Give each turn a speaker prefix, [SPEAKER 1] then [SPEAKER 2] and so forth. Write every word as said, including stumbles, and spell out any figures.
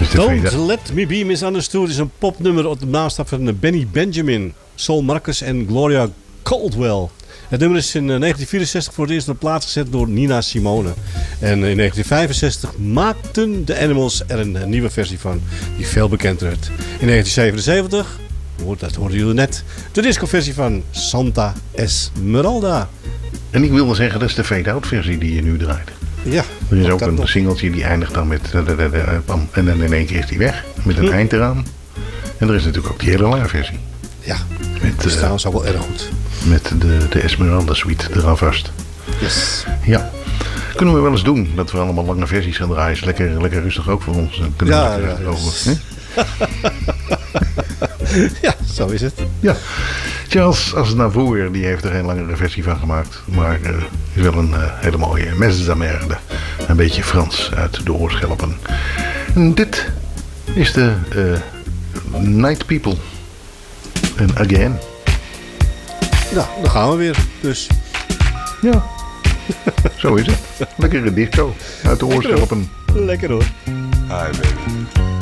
[SPEAKER 1] Dus de
[SPEAKER 2] Don't
[SPEAKER 1] tweede.
[SPEAKER 2] Let Me Be Misunderstood is een popnummer op de naamstap van Benny Benjamin, Sol Marcus en Gloria Caldwell. Het nummer is in negentien vierenzestig voor het eerst op de plaats gezet door Nina Simone. En in negentien vijfenzestig maakten de Animals er een nieuwe versie van die veel bekender werd. In negentien zevenenzeventig, dat hoorden jullie net, de discoversie van Santa Esmeralda.
[SPEAKER 1] En ik wilde zeggen, dat is de fade-out versie die je nu draait.
[SPEAKER 2] Ja,
[SPEAKER 1] Er is ook
[SPEAKER 2] dat
[SPEAKER 1] een
[SPEAKER 2] nog.
[SPEAKER 1] singeltje die eindigt dan met... de- de- de- de- pam, en dan in één keer is die weg. Met een
[SPEAKER 2] Hm.
[SPEAKER 1] eind eraan. En er is natuurlijk ook die hele lange versie.
[SPEAKER 2] Ja,
[SPEAKER 1] Met,
[SPEAKER 2] dat is
[SPEAKER 1] eh,
[SPEAKER 2] trouwens ook wel erg goed.
[SPEAKER 1] met de, de Esmeralda Suite eraan vast.
[SPEAKER 2] Yes.
[SPEAKER 1] Ja. Kunnen we wel eens doen. Dat we allemaal lange versies gaan draaien. Is lekker, lekker rustig ook voor ons. Dan kunnen
[SPEAKER 2] Ja,
[SPEAKER 1] we
[SPEAKER 2] ja,
[SPEAKER 1] lekker
[SPEAKER 2] ja.
[SPEAKER 1] over, hè?
[SPEAKER 2] Ja, zo is het.
[SPEAKER 1] Ja. Charles Aznavour die heeft er geen langere versie van gemaakt. Maar uh, is wel een uh, hele mooie Mes de Merde. Een beetje Frans uit de oorschelpen. En dit is de uh, Night People. En Again.
[SPEAKER 2] Nou, dan gaan we weer. Dus
[SPEAKER 1] Ja. Zo is het. Lekkere disco uit de oorschelpen.
[SPEAKER 2] lekker hoor.
[SPEAKER 3] Hi, baby.